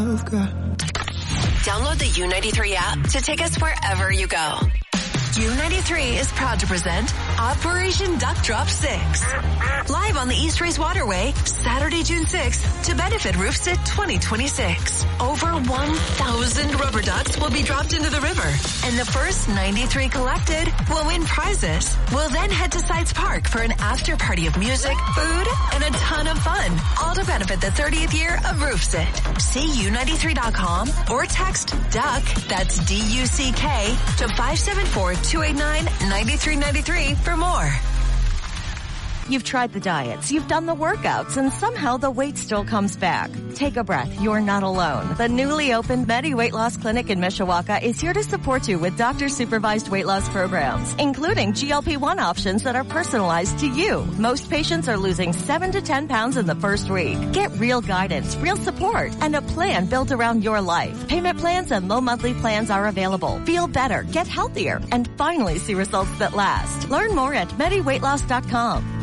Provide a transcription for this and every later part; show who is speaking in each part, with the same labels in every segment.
Speaker 1: I've got.
Speaker 2: Download the U93 app to take us wherever you go. U93 is proud to present Operation Duck Drop 6. Live on the East Race Waterway, Saturday, June 6th, to benefit Roofsit 2026. Over 1,000 rubber ducks will be dropped into the river, and the first 93 collected will win prizes. We'll then head to Sides Park for an after party of music, food, and a ton of fun, all to benefit the 30th year of Roofsit. See U93.com or text DUCK, that's D-U-C-K, to 574-289-9393 for more.
Speaker 3: You've tried the diets, you've done the workouts, and somehow the weight still comes back. Take a breath. You're not alone. The newly opened Medi Weight Loss Clinic in Mishawaka is here to support you with doctor-supervised weight loss programs, including GLP-1 options that are personalized to you. Most patients are losing 7 to 10 pounds in the first week. Get real guidance, real support, and a plan built around your life. Payment plans and low monthly plans are available. Feel better, get healthier, and finally see results that last. Learn more at MediWeightLoss.com.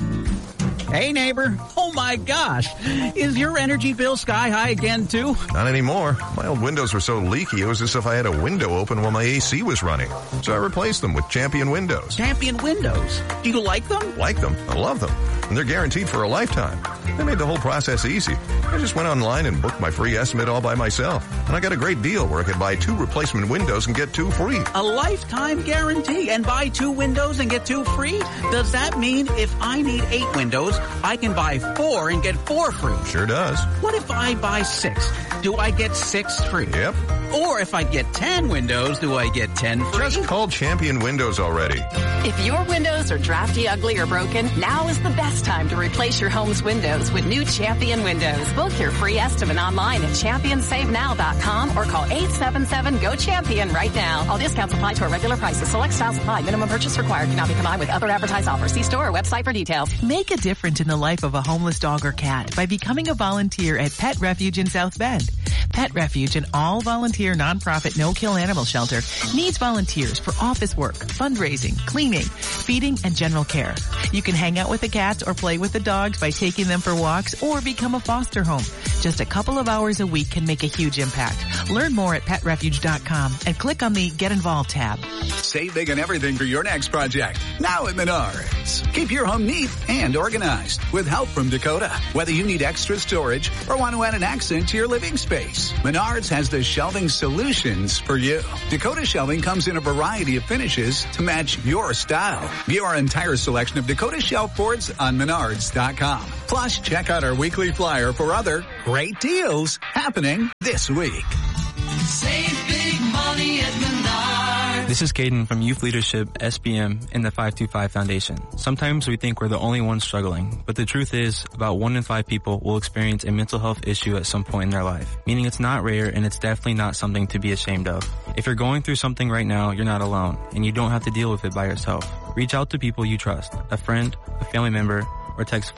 Speaker 4: Hey, neighbor. Oh, my gosh. Is your energy bill sky high again, too?
Speaker 5: Not anymore. My old windows were so leaky, it was as if I had a window open while my AC was running. So I replaced them with Champion Windows.
Speaker 4: Champion Windows? Do you like them?
Speaker 5: Like them. I love them. And they're guaranteed for a lifetime. They made the whole process easy. I just went online and booked my free estimate all by myself. And I got a great deal where I could buy 2 replacement windows and get 2 free.
Speaker 4: A lifetime guarantee and buy 2 windows and get 2 free? Does that mean if I need 8 windows, I can buy 4 and get 4 free?
Speaker 5: Sure does.
Speaker 4: What if I buy 6? Do I get 6 free?
Speaker 5: Yep.
Speaker 4: Or if I get 10 windows, do I get 10 free?
Speaker 5: Just call Champion Windows already.
Speaker 6: If your windows are drafty, ugly, or broken, now is the best time to replace your home's windows with new Champion Windows. Book your free estimate online at ChampionSaveNow.com or call 877-GO-CHAMPION right now. All discounts apply to our regular prices. Select styles apply. Minimum purchase required. Cannot be combined with other advertised offers. See store or website for details.
Speaker 7: Make a difference in the life of a homeless dog or cat by becoming a volunteer at Pet Refuge in South Bend. Pet Refuge, an all-volunteer nonprofit no-kill animal shelter, needs volunteers for office work, fundraising, cleaning, feeding, and general care. You can hang out with the cats or play with the dogs by taking them for walks or become a foster home. Just a couple of hours a week can make a huge impact. Learn more at PetRefuge.com and click on the Get Involved tab.
Speaker 8: Save big on everything for your next project. Now at Menards. Keep your home neat and organized with help from Dakota. Whether you need extra storage or want to add an accent to your living space, Menards has the shelving solutions for you. Dakota shelving comes in a variety of finishes to match your style. View our entire selection of Dakota shelf boards on Menards.com. Plus, check out our weekly flyer for other great deals happening this week.
Speaker 9: Save big money at Menards.
Speaker 10: This is Caden from Youth Leadership, SBM, and the 525 Foundation. Sometimes we think we're the only ones struggling, but the truth is about 1 in 5 people will experience a mental health issue at some point in their life, meaning it's not rare and it's definitely not something to be ashamed of. If you're going through something right now, you're not alone, and you don't have to deal with it by yourself. Reach out to people you trust, a friend, a family member, or text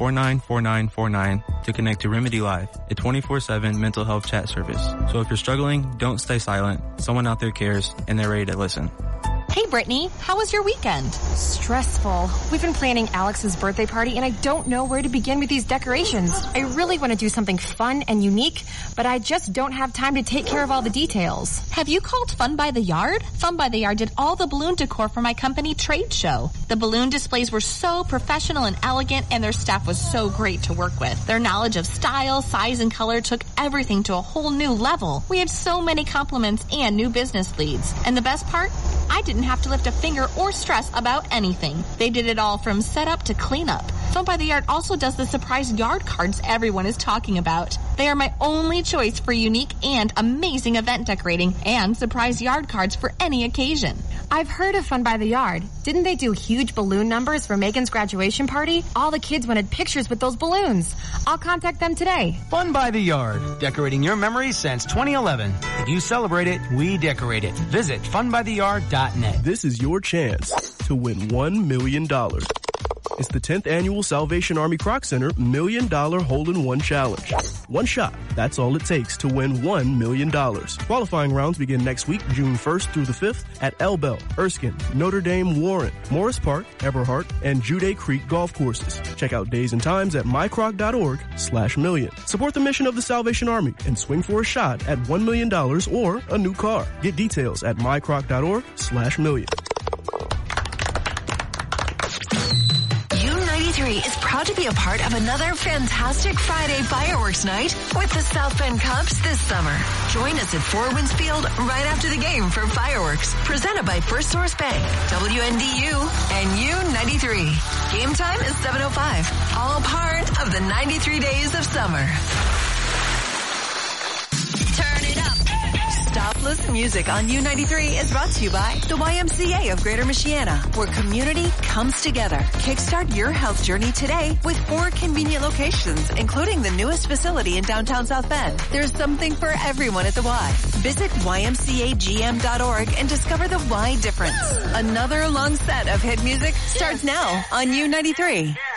Speaker 10: 494949 to connect to Remedy Live, a 24/7 mental health chat service. So if you're struggling, don't stay silent. Someone out there cares, and they're ready to listen.
Speaker 11: Hey Brittany, how was your weekend? Stressful. We've been planning Alex's birthday party and I don't know where to begin with these decorations. I really want to do something fun and unique, but I just don't have time to take care of all the details.
Speaker 12: Have you called Fun by the Yard? Fun by the Yard did all the balloon decor for my company trade show. The balloon displays were so professional and elegant and their staff was so great to work with. Their knowledge of style, size, and color took everything to a whole new level. We had so many compliments and new business leads. And the best part? I didn't have to lift a finger or stress about anything. They did it all from setup to cleanup. Fun by the Yard also does the surprise yard cards everyone is talking about. They are my only choice for unique and amazing event decorating and surprise yard cards for any occasion.
Speaker 11: I've heard of Fun by the Yard. Didn't they do huge balloon numbers for Megan's graduation party? All the kids wanted pictures with those balloons. I'll contact them today.
Speaker 13: Fun by the Yard, decorating your memories since 2011. If you celebrate it, we decorate it. Visit funbytheyard.net.
Speaker 14: This is your chance to win $1 million. It's the 10th annual Salvation Army Croc Center $1 Million Hole-in-One Challenge. One shot. That's all it takes to win $1 million. Qualifying rounds begin next week, June 1st through the 5th at El Bell, Erskine, Notre Dame, Warren, Morris Park, Eberhart, and Jude Creek golf courses. Check out days and times at mycroc.org/million. Support the mission of the Salvation Army and swing for a shot at $1 million or a new car. Get details at mycroc.org/million.
Speaker 2: U93 is proud to be a part of another fantastic Friday fireworks night with the South Bend Cubs this summer. Join us at Four Winds Field right after the game for fireworks, presented by First Source Bank, WNDU, and U93. Game time is 7:05, all part of the 93 days of summer. Turn it up. Stop Listen Music on U93 is brought to you by the YMCA of Greater Michiana, where community comes together. Kickstart your health journey today with 4 convenient locations, including the newest facility in downtown South Bend. There's something for everyone at the Y. Visit ymcagm.org and discover the Y difference. Another long set of hit music starts now on U93.